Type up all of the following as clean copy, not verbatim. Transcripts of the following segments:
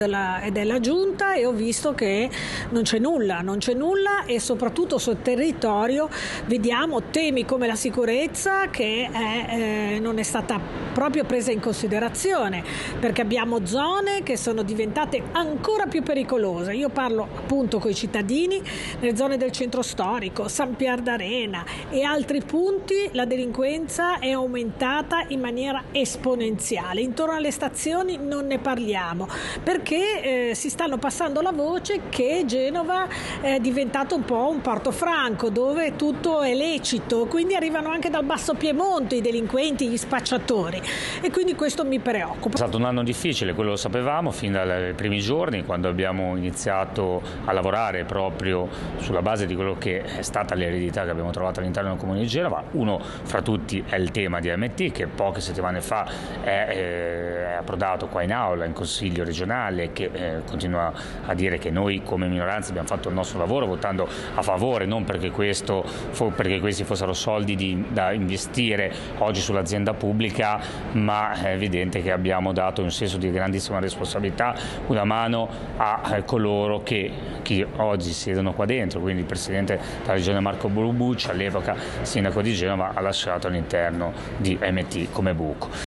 della giunta e ho visto che non c'è nulla e soprattutto sul territorio vediamo temi come la sicurezza che non è stata proprio presa in considerazione, perché abbiamo zone che sono diventate ancora più pericolose. Io parlo appunto con i cittadini nelle zone del centro storico, San Pier d'Arena e altri punti. La delinquenza è aumentata in maniera esponenziale. Intorno alle stazioni non ne parliamo perché si stanno passando la voce che Genova è diventato un po' un porto franco dove tutto è lecito, quindi arrivano anche dal basso Piemonte i delinquenti, gli spacciatori, e quindi questo mi preoccupa. È stato un anno difficile, quello lo sapevamo fin dai primi giorni, quando abbiamo iniziato a lavorare proprio sulla base di quello che è stata l'eredità che abbiamo trovato all'interno del Comune di Genova. Uno fra tutti è il tema di AMT, che poche settimane fa è approdato qua in aula, in Consiglio regionale, che continua a dire che noi come minoranza abbiamo fatto il nostro lavoro votando a favore, non perché questi fossero soldi da investire oggi sull'azienda pubblica, ma è evidente che abbiamo dato un senso di grandissima responsabilità, una mano a coloro che oggi siedono qua dentro, quindi il Presidente della Regione Marco Bucci, all'epoca Sindaco di Genova, ha lasciato all'interno di MT come buco.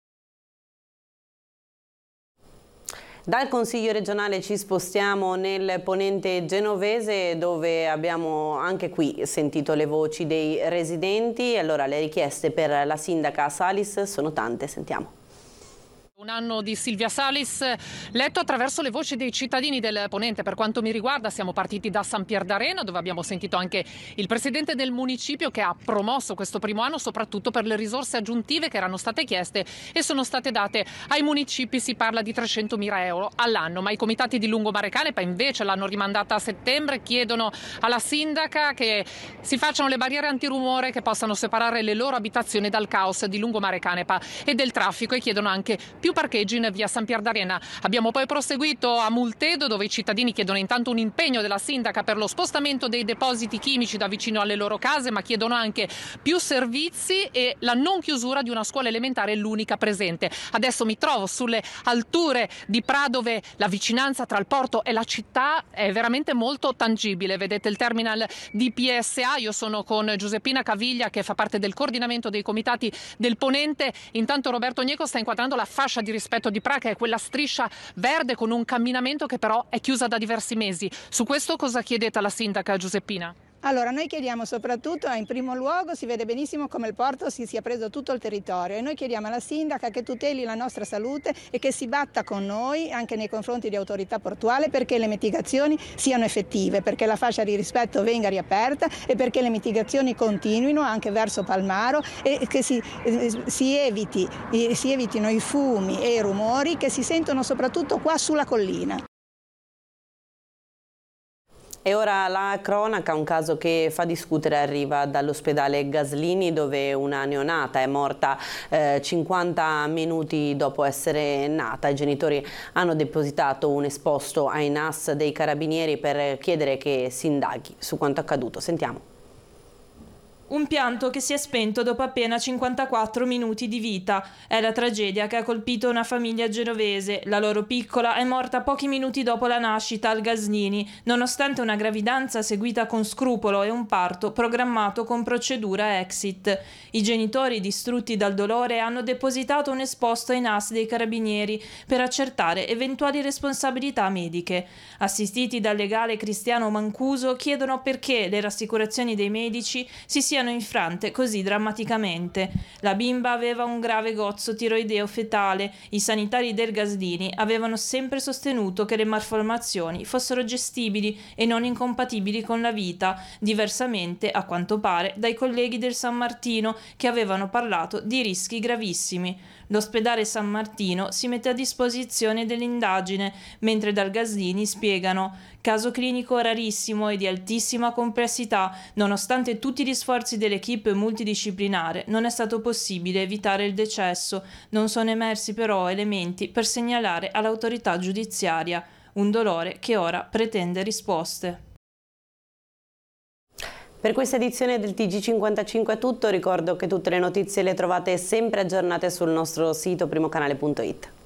Dal Consiglio regionale ci spostiamo nel ponente genovese, dove abbiamo anche qui sentito le voci dei residenti. Allora, le richieste per la sindaca Salis sono tante, sentiamo. Un anno di Silvia Salis letto attraverso le voci dei cittadini del Ponente. Per quanto mi riguarda siamo partiti da San Pier d'Arena, dove abbiamo sentito anche il presidente del municipio, che ha promosso questo primo anno soprattutto per le risorse aggiuntive che erano state chieste e sono state date ai municipi. Si parla di 300.000 euro all'anno, ma i comitati di Lungomare Canepa invece l'hanno rimandata a settembre. Chiedono alla sindaca che si facciano le barriere antirumore che possano separare le loro abitazioni dal caos di Lungomare Canepa e del traffico, e chiedono anche più parcheggi in via San Pier d'Arena. Abbiamo poi proseguito a Multedo, dove i cittadini chiedono intanto un impegno della sindaca per lo spostamento dei depositi chimici da vicino alle loro case, ma chiedono anche più servizi e la non chiusura di una scuola elementare, l'unica presente. Adesso mi trovo sulle alture di Pra, dove la vicinanza tra il porto e la città è veramente molto tangibile. Vedete il terminal di PSA. Io sono con Giuseppina Caviglia, che fa parte del coordinamento dei comitati del Ponente. Intanto Roberto Gneco sta inquadrando la fascia di rispetto di Pra, che è quella striscia verde con un camminamento che però è chiusa da diversi mesi. Su questo cosa chiedete alla sindaca, Giuseppina? Allora, noi chiediamo soprattutto, in primo luogo, si vede benissimo come il porto si sia preso tutto il territorio, e noi chiediamo alla sindaca che tuteli la nostra salute e che si batta con noi anche nei confronti di autorità portuale perché le mitigazioni siano effettive, perché la fascia di rispetto venga riaperta e perché le mitigazioni continuino anche verso Palmaro e che si evitino i fumi e i rumori che si sentono soprattutto qua sulla collina. E ora la cronaca, un caso che fa discutere, arriva dall'ospedale Gaslini, dove una neonata è morta 50 minuti dopo essere nata. I genitori hanno depositato un esposto ai NAS dei Carabinieri per chiedere che si indaghi su quanto accaduto. Sentiamo. Un pianto che si è spento dopo appena 54 minuti di vita. È la tragedia che ha colpito una famiglia genovese. La loro piccola è morta pochi minuti dopo la nascita al Gaslini, nonostante una gravidanza seguita con scrupolo e un parto programmato con procedura exit. I genitori, distrutti dal dolore, hanno depositato un esposto ai NAS dei Carabinieri per accertare eventuali responsabilità mediche. Assistiti dal legale Cristiano Mancuso, chiedono perché le rassicurazioni dei medici si siano infrante così drammaticamente. La bimba aveva un grave gozzo tiroideo fetale. I sanitari del Gaslini avevano sempre sostenuto che le malformazioni fossero gestibili e non incompatibili con la vita, diversamente, a quanto pare, dai colleghi del San Martino, che avevano parlato di rischi gravissimi. L'ospedale San Martino si mette a disposizione dell'indagine, mentre dal Gaslini spiegano: caso clinico rarissimo e di altissima complessità, nonostante tutti gli sforzi dell'equipe multidisciplinare non è stato possibile evitare il decesso. Non sono emersi però elementi per segnalare all'autorità giudiziaria. Un dolore che ora pretende risposte. Per questa edizione del TG55 è tutto. Ricordo che tutte le notizie le trovate sempre aggiornate sul nostro sito primocanale.it.